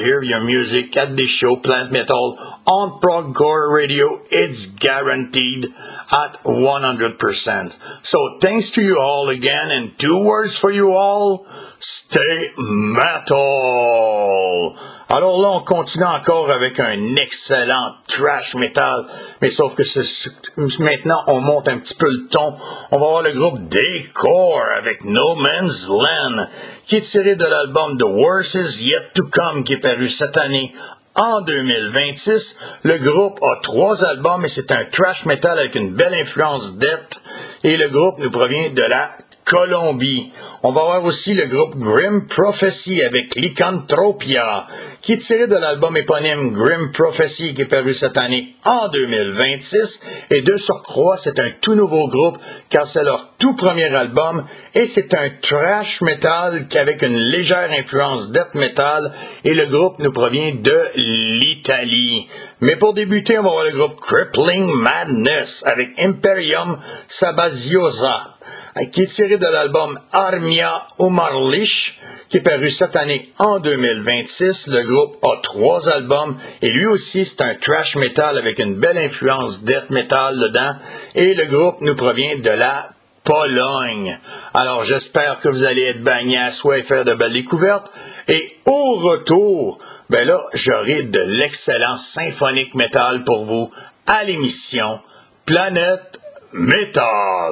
hear your music at the show Plant Metal on Progcore Radio. It's guaranteed at 100%. So thanks to you all again, and 2 words for you all, stay metal! Alors là, on continue encore avec un excellent thrash metal, mais sauf que maintenant, on monte un petit peu le ton. On va voir le groupe Decor avec No Man's Land, qui est tiré de l'album The Worst Is Yet To Come, qui est paru cette année en 2026. Le groupe a 3 albums et c'est un thrash metal avec une belle influence death. Et le groupe nous provient de la Colombie. On va voir aussi le groupe Grim Prophecy avec Lycanthropia, qui est tiré de l'album éponyme Grim Prophecy, qui est paru cette année en 2026. Et de surcroît, c'est un tout nouveau groupe, car c'est leur tout premier album, et c'est un thrash metal avec une légère influence death metal, et le groupe nous provient de l'Italie. Mais pour débuter, on va voir le groupe Crippling Madness avec Imperium Sabazziosa, qui est tiré de l'album Armia Umarlich, qui est paru cette année en 2026. Le groupe a 3 albums, et lui aussi, c'est un thrash metal avec une belle influence death metal dedans, et le groupe nous provient de la Pologne. Alors, j'espère que vous allez être baignés à soi et faire de belles découvertes, et au retour, ben là, j'aurai de l'excellent symphonique metal pour vous à l'émission Planète Metal.